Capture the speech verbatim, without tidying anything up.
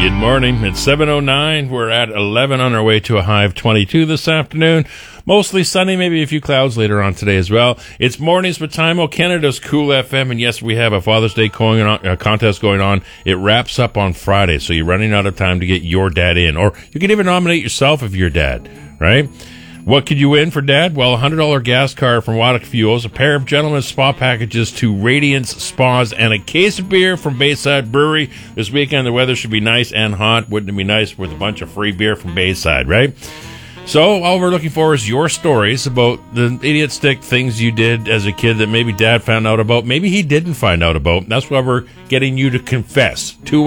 Good morning. It's seven oh nine. We're at eleven on our way to a high of twenty-two this afternoon. Mostly sunny, maybe a few clouds later on today as well. It's Mornings with Timo, Canada's Cool F M, and yes, we have a Father's Day going on, uh, contest going on. It wraps up on Friday, so you're running out of time to get your dad in. Or you can even nominate yourself if you're dad, right? What could you win for Dad? Well, a one hundred dollars gas card from Waddick Fuels, a pair of gentlemen's spa packages to Radiance Spas, and a case of beer from Bayside Brewery. This weekend, the weather should be nice and hot. Wouldn't it be nice with a bunch of free beer from Bayside, right? So all we're looking for is your stories about the idiot stick things you did as a kid that maybe Dad found out about, maybe he didn't find out about. That's why we're getting you to confess. Two